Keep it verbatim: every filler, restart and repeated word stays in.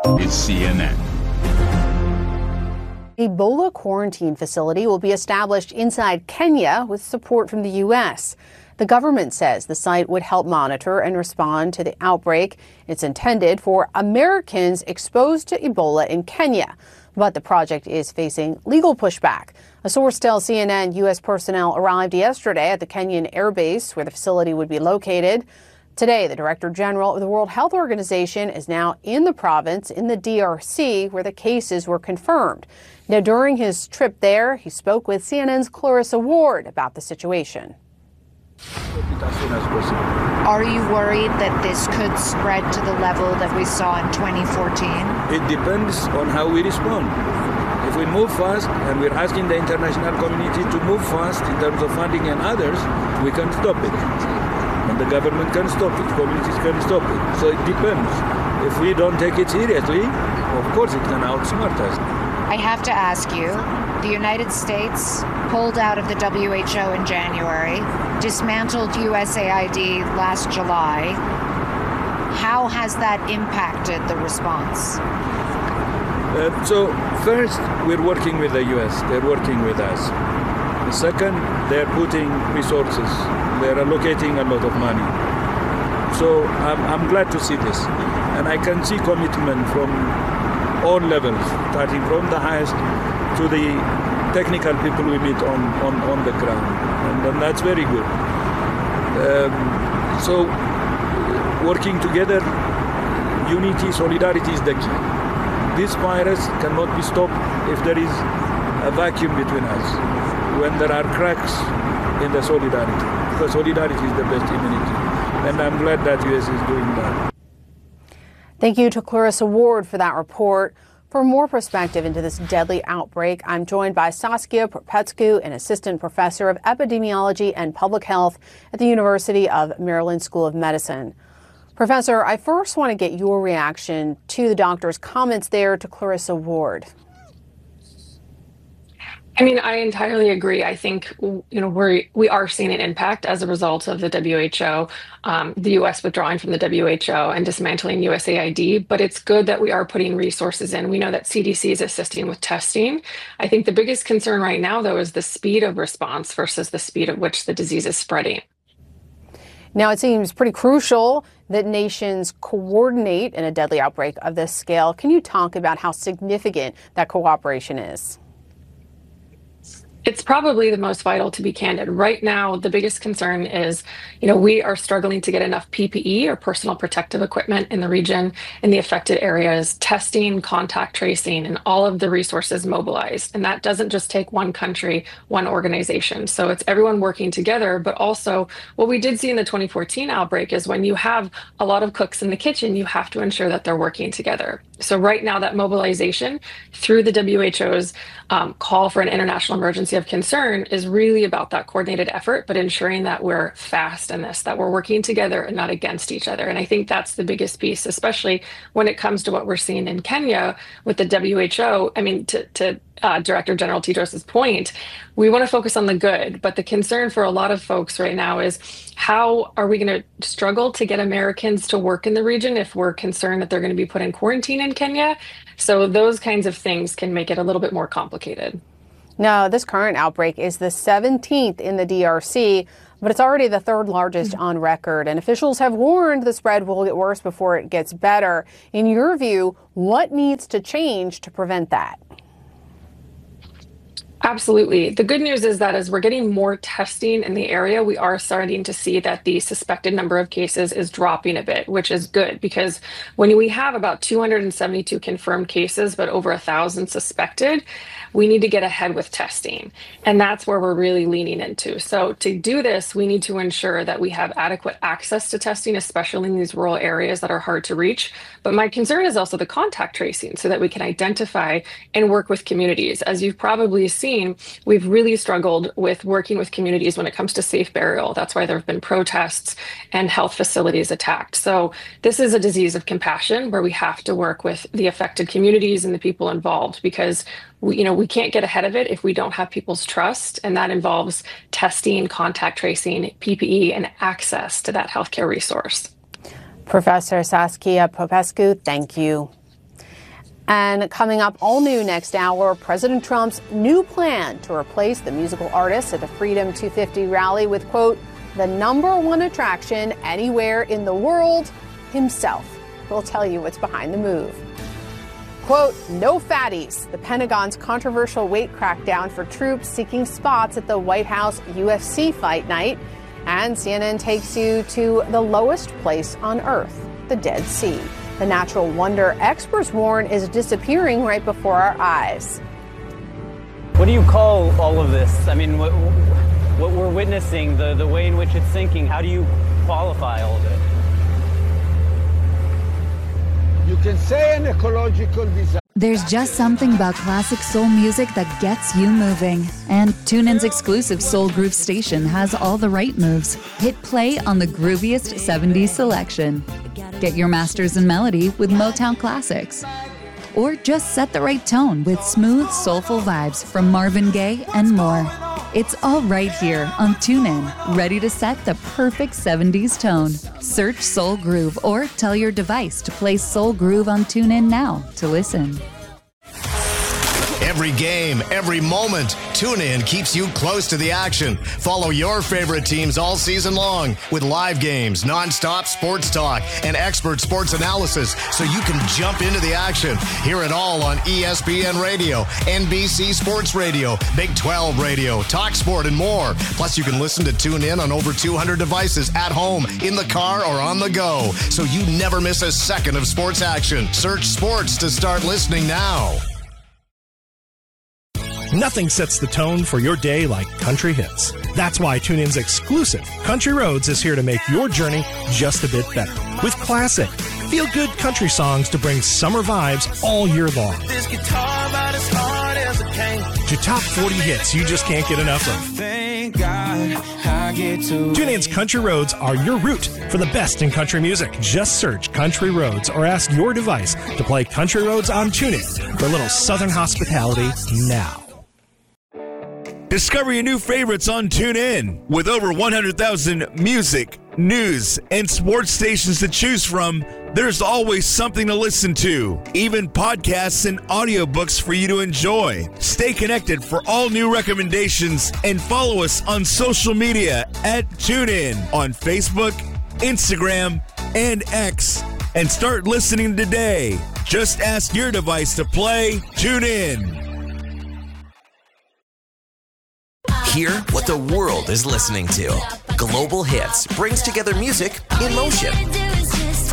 It's C N N. Ebola quarantine facility will be established inside Kenya with support from the U S. The government says the site would help monitor and respond to the outbreak. It's intended for Americans exposed to Ebola in Kenya. But the project is facing legal pushback. A source tells C N N U S personnel arrived yesterday at the Kenyan Air Base where the facility would be located. Today, the Director General of the World Health Organization is now in the province in the D R C where the cases were confirmed. Now, during his trip there, he spoke with C N N's Clarissa Ward about the situation. Are you worried that this could spread to the level that we saw in twenty fourteen? It depends on how we respond. If we move fast, and we're asking the international community to move fast in terms of funding and others, we can stop it. And the government can stop it, communities can stop it. So it depends. If we don't take it seriously, of course it can outsmart us. I have to ask you, the United States pulled out of the W H O in January, dismantled U S A I D last July. How has that impacted the response? Uh, so first, we're working with the U S. They're working with us. Second, they're putting resources. They're allocating a lot of money. So I'm, I'm glad to see this. And I can see commitment from all levels, starting from the highest to the technical people we meet on, on, on the ground. And, and that's very good. Um, so working together, unity, solidarity is the key. This virus cannot be stopped if there is a vacuum between us. When there are cracks in the solidarity, because solidarity is the best immunity. And I'm glad that U S is doing that. Thank you to Clarissa Ward for that report. For more perspective into this deadly outbreak, I'm joined by Saskia Popescu, an assistant professor of epidemiology and public health at the University of Maryland School of Medicine. Professor, I first want to get your reaction to the doctor's comments there to Clarissa Ward. I mean, I entirely agree. I think, you know, we we are seeing an impact as a result of the W H O, um, the U S withdrawing from the W H O and dismantling U S A I D. But it's good that we are putting resources in. We know that C D C is assisting with testing. I think the biggest concern right now, though, is the speed of response versus the speed at which the disease is spreading. Now, it seems pretty crucial that nations coordinate in a deadly outbreak of this scale. Can you talk about how significant that cooperation is? It's probably the most vital, to be candid. Right now, the biggest concern is, you know, we are struggling to get enough P P E or personal protective equipment in the region, in the affected areas, testing, contact tracing, and all of the resources mobilized. And that doesn't just take one country, one organization. So it's everyone working together, but also what we did see in the twenty fourteen outbreak is when you have a lot of cooks in the kitchen, you have to ensure that they're working together. So right now, that mobilization through the W H O's um, call for an international emergency of concern is really about that coordinated effort, but ensuring that we're fast in this, that we're working together and not against each other. And I think that's the biggest piece, especially when it comes to what we're seeing in Kenya with the W H O. I mean, to, to uh, Director General Tedros's point, we want to focus on the good, but the concern for a lot of folks right now is how are we going to struggle to get Americans to work in the region if we're concerned that they're going to be put in quarantine in Kenya? So those kinds of things can make it a little bit more complicated. Now, this current outbreak is the seventeenth in the D R C, but it's already the third largest on record. And officials have warned the spread will get worse before it gets better. In your view, what needs to change to prevent that? Absolutely. The good news is that as we're getting more testing in the area, we are starting to see that the suspected number of cases is dropping a bit, which is good because when we have about two hundred seventy-two confirmed cases, but over a thousand suspected, we need to get ahead with testing. And that's where we're really leaning into. So to do this, we need to ensure that we have adequate access to testing, especially in these rural areas that are hard to reach. But my concern is also the contact tracing so that we can identify and work with communities. As you've probably seen, we've really struggled with working with communities when it comes to safe burial. That's why there have been protests and health facilities attacked. So this is a disease of compassion where we have to work with the affected communities and the people involved because we, you know, we can't get ahead of it if we don't have people's trust. And that involves testing, contact tracing, P P E, and access to that healthcare resource. Professor Saskia Popescu, thank you. And coming up all new next hour, President Trump's new plan to replace the musical artists at the Freedom two fifty rally with, quote, the number one attraction anywhere in the world, himself. We'll tell you what's behind the move. Quote, no fatties. The Pentagon's controversial weight crackdown for troops seeking spots at the White House U F C fight night. And C N N takes you to the lowest place on Earth, the Dead Sea. The natural wonder experts warn is disappearing right before our eyes. What do you call all of this? I mean, what, what we're witnessing, the, the way in which it's sinking, how do you qualify all of it? You can say an ecological disaster. There's just something about classic soul music that gets you moving. And TuneIn's exclusive Soul Groove station has all the right moves. Hit play on the grooviest seventies selection. Get your masters in melody with Motown classics. Or just set the right tone with smooth, soulful vibes from Marvin Gaye and more. It's all right here on TuneIn, ready to set the perfect seventies tone. Search Soul Groove or tell your device to play Soul Groove on TuneIn now to listen. Every game, every moment, TuneIn keeps you close to the action. Follow your favorite teams all season long with live games, nonstop sports talk, and expert sports analysis so you can jump into the action. Hear it all on E S P N Radio, N B C Sports Radio, Big twelve Radio, Talk Sport, and more. Plus, you can listen to TuneIn on over two hundred devices at home, in the car, or on the go, so you never miss a second of sports action. Search sports to start listening now. Nothing sets the tone for your day like country hits. That's why TuneIn's exclusive Country Roads is here to make your journey just a bit better. With classic, feel-good country songs to bring summer vibes all year long. This guitar about as hard as it can. To top forty hits you just can't get enough of. Thank God I get to TuneIn's Country Roads are your route for the best in country music. Just search Country Roads or ask your device to play Country Roads on TuneIn for a little southern hospitality now. Discover your new favorites on TuneIn. With over one hundred thousand music, news, and sports stations to choose from, there's always something to listen to, even podcasts and audiobooks for you to enjoy. Stay connected for all new recommendations and follow us on social media at TuneIn on Facebook, Instagram, and X. And start listening today. Just ask your device to play TuneIn. Hear what the world is listening to. Global Hits brings together music in motion.